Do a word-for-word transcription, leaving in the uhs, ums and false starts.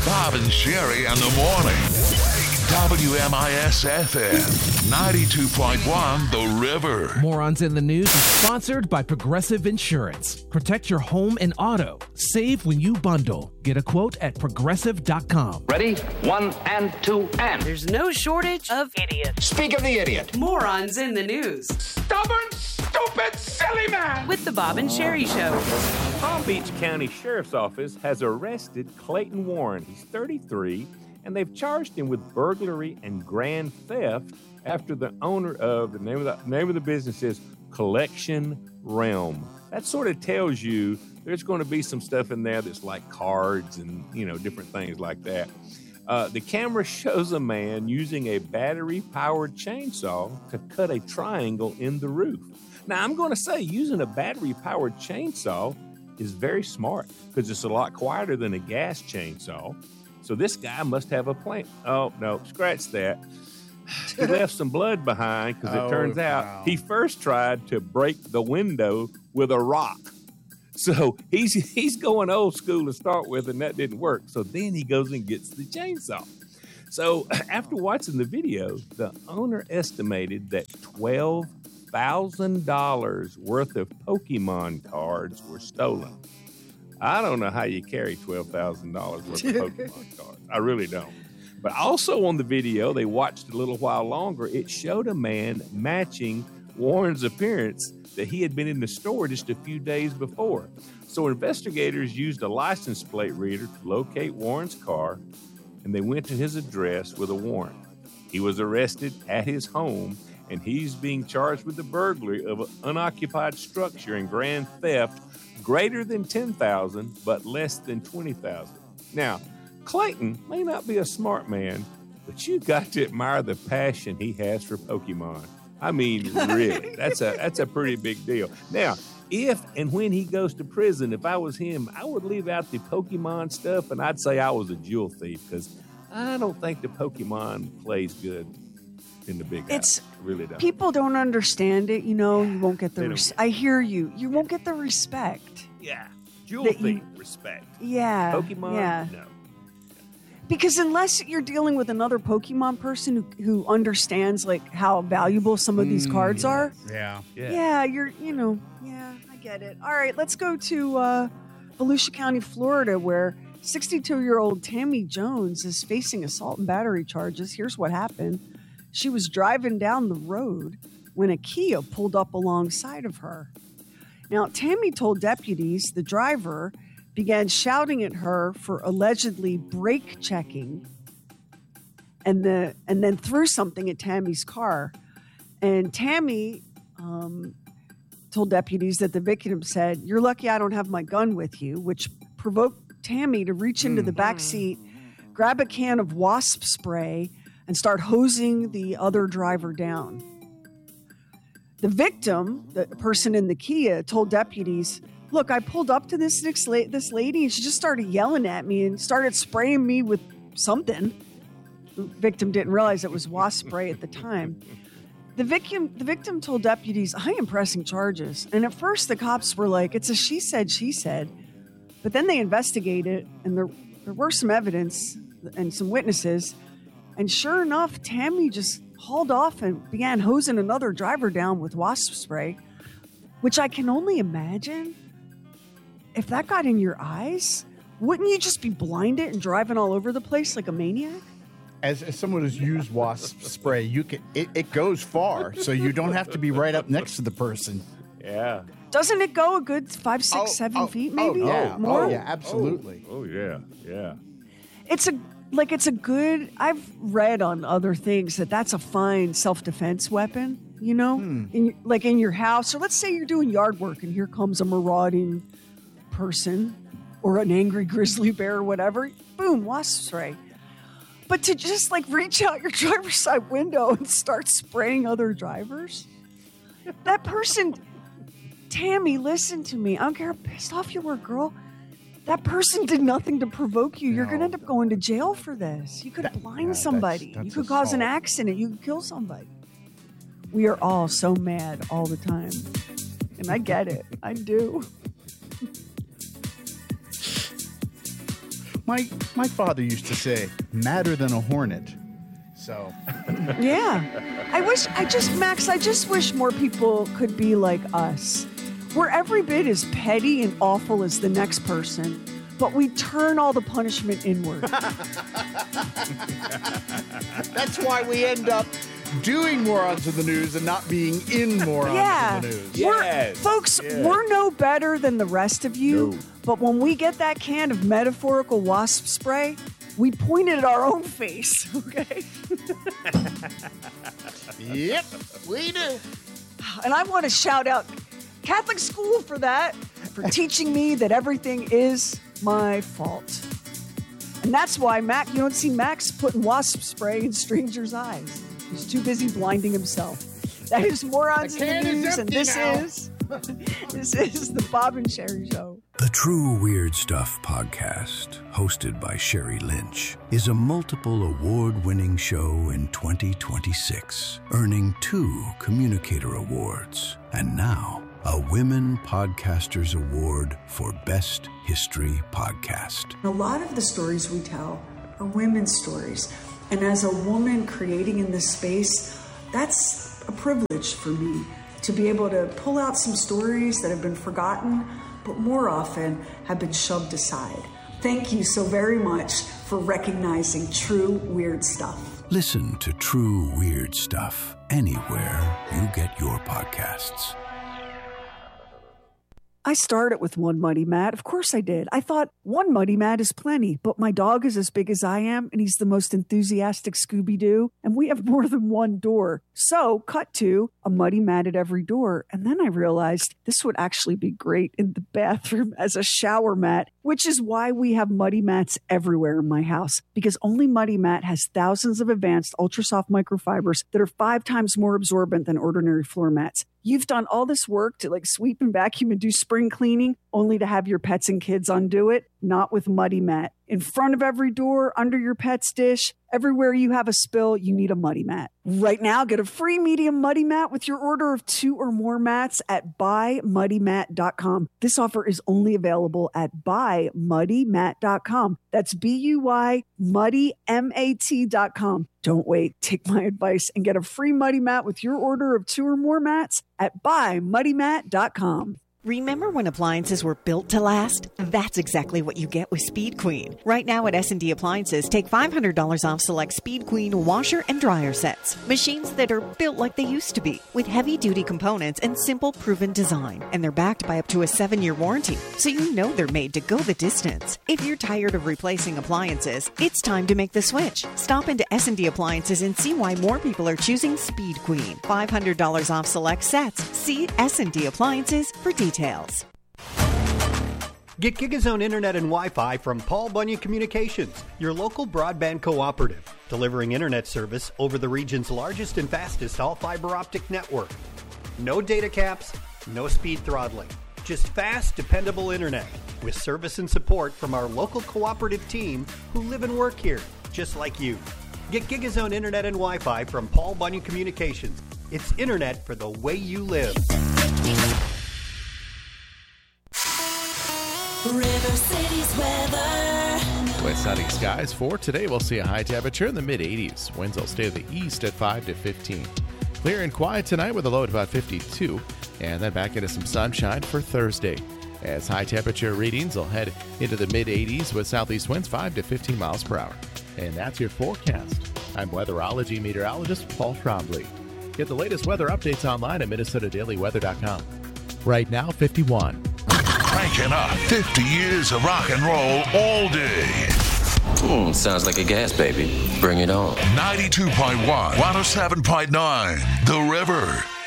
Bob and Sherry in the morning. W M I S F M, ninety-two point one The River. Morons in the News is sponsored by Progressive Insurance. Protect your home and auto. Save when you bundle. Get a quote at progressive dot com. Ready? One and two and. There's no shortage of idiots. Speak of the idiot. Morons in the News. Stubborn, stupid, silly man. With the Bob and Sherry Show. Palm Beach County Sheriff's Office has arrested Clayton Warren. He's thirty-three, and they've charged him with burglary and grand theft after the owner of the name of the name of the business is Collection Realm. That sort of tells you there's going to be some stuff in there that's like cards and, you know, different things like that. Uh, the camera shows a man using a battery-powered chainsaw to cut a triangle in the roof. Now, I'm going to say using a battery-powered chainsaw is very smart because it's a lot quieter than a gas chainsaw. So this guy must have a plan. Oh, no, scratch that. He left some blood behind because it oh, turns out wow. he first tried to break the window with a rock. So he's he's going old school to start with, and that didn't work. So then he goes and gets the chainsaw. So after watching the video, the owner estimated that twelve thousand dollars worth of Pokemon cards were stolen. I don't know how you carry twelve thousand dollars worth of Pokemon cards. I really don't. But also on the video, they watched a little while longer, it showed a man matching Warren's appearance that he had been in the store just a few days before. So investigators used a license plate reader to locate Warren's car, and they went to his address with a warrant. He was arrested at his home, and he's being charged with the burglary of an unoccupied structure and grand theft greater than ten thousand dollars, but less than twenty thousand dollars. Now, Clayton may not be a smart man, but you've got to admire the passion he has for Pokemon. I mean, really, that's a that's a pretty big deal. Now, if and when he goes to prison, if I was him, I would leave out the Pokemon stuff, and I'd say I was a jewel thief because I don't think the Pokemon plays good in the big it's house. I really don't. People don't understand it, you know. You won't get the. Res- I hear you. You won't get the respect. Yeah, jewel thief you, respect. Yeah, Pokemon, yeah. no. Because unless you're dealing with another Pokemon person who, who understands like how valuable some of these cards mm, are, yeah. yeah, yeah, you're, you know, yeah, I get it. All right, let's go to uh, Volusia County, Florida, where sixty-two-year-old Tammy Jones is facing assault and battery charges. Here's what happened: she was driving down the road when a Kia pulled up alongside of her. Now, Tammy told deputies the driver began shouting at her for allegedly brake checking and the and then threw something at Tammy's car. And Tammy um, told deputies that the victim said, "You're lucky I don't have my gun with you," which provoked Tammy to reach into the back seat, grab a can of wasp spray, and start hosing the other driver down. The victim, the person in the Kia, told deputies, "Look, I pulled up to this this lady, and she just started yelling at me and started spraying me with something." The victim didn't realize it was wasp spray at the time. The victim, the victim told deputies, "I am pressing charges." And at first, the cops were like, "It's a she said, she said." But then they investigated, and there there were some evidence and some witnesses. And sure enough, Tammy just hauled off and began hosing another driver down with wasp spray, which I can only imagine. If that got in your eyes, wouldn't you just be blinded and driving all over the place like a maniac? As, as someone who's used wasp spray, you can it, it goes far, so you don't have to be right up next to the person. Yeah. Doesn't it go a good five, six, Oh, seven oh, feet, maybe? Oh, yeah. More? Oh, yeah, absolutely. Oh, oh, yeah, yeah. It's a like it's a good. I've read on other things that that's a fine self-defense weapon. You know, Hmm. in, like in your house, or let's say you're doing yard work and here comes a marauding person or an angry grizzly bear or whatever. Boom, wasp spray. But to just like reach out your driver's side window and start spraying other drivers, that person, Tammy, listen to me. I don't care how pissed off you were, girl. That person did nothing to provoke you. You're No. going to end up going to jail for this. You could That- blind yeah, somebody. that's- that's you could cause an assault. accident. You could kill somebody. We are all so mad all the time. And I get it. I do. my my father used to say, madder than a hornet. So, Yeah. I wish, I just, Max, I just wish more people could be like us. We're every bit as petty and awful as the next person, but we turn all the punishment inward. that's why we end up doing morons in the news and not being in morons Yeah. in the news. We're, Yes. folks, Yes. we're no better than the rest of you, No. but when we get that can of metaphorical wasp spray, we point it at our own face, okay? Yep, we do. And I want to shout out Catholic school for that, for teaching me that everything is my fault. And that's why Mac, you don't see Max putting wasp spray in strangers' eyes. He's too busy blinding himself. That is Morons The in can the is News, and empty this now. is this is the Bob and Sherry Show. The True Weird Stuff podcast, hosted by Sherry Lynch, is a multiple award-winning show in twenty twenty-six, earning two Communicator Awards, and now a Women Podcasters Award for Best History Podcast. A lot of the stories we tell are women's stories. And as a woman creating in this space, that's a privilege for me to be able to pull out some stories that have been forgotten, but more often have been shoved aside. Thank you so very much for recognizing true weird stuff. Listen to True Weird Stuff anywhere you get your podcasts. I started with one muddy mat. Of course I did. I thought one muddy mat is plenty, but my dog is as big as I am, and he's the most enthusiastic Scooby-Doo, and we have more than one door. So, cut to a muddy mat at every door. And then I realized this would actually be great in the bathroom as a shower mat, which is why we have muddy mats everywhere in my house, because only Muddy Mat has thousands of advanced ultra-soft microfibers that are five times more absorbent than ordinary floor mats. You've done all this work to like sweep and vacuum and do spring cleaning only to have your pets and kids undo it. Not with Muddy Mat. In front of every door, under your pet's dish, everywhere you have a spill, you need a Muddy Mat. Right now, get a free medium Muddy Mat with your order of two or more mats at buy muddy mat dot com. This offer is only available at buy muddy mat dot com. That's B U Y muddy M A T dot com. Don't wait. Take my advice and get a free Muddy Mat with your order of two or more mats at buy muddy mat dot com. Remember when appliances were built to last? That's exactly what you get with Speed Queen. Right now at S and D Appliances, take five hundred dollars off select Speed Queen washer and dryer sets. Machines that are built like they used to be, with heavy-duty components and simple, proven design. And they're backed by up to a seven-year warranty, so you know they're made to go the distance. If you're tired of replacing appliances, it's time to make the switch. Stop into S and D Appliances and see why more people are choosing Speed Queen. five hundred dollars off select sets. See S and D Appliances for details. Details. Get GigaZone Internet and Wi-Fi from Paul Bunyan Communications, your local broadband cooperative, delivering internet service over the region's largest and fastest all-fiber optic network. No data caps, no speed throttling, just fast, dependable internet with service and support from our local cooperative team who live and work here, just like you. Get GigaZone Internet and Wi-Fi from Paul Bunyan Communications. It's internet for the way you live. River City's weather. With sunny skies for today, we'll see a high temperature in the mid eighties. Winds will stay to the east at five to fifteen. Clear and quiet tonight with a low at about fifty-two. And then back into some sunshine for Thursday. As high temperature readings will head into the mid eighties with southeast winds five to fifteen miles per hour. And that's your forecast. I'm weatherology meteorologist Paul Trombley. Get the latest weather updates online at minnesota daily weather dot com. Right now, fifty-one. Cranking up fifty years of rock and roll all day. Hmm, sounds like a gas baby. Bring it on. ninety-two point one, one oh seven point nine, The River.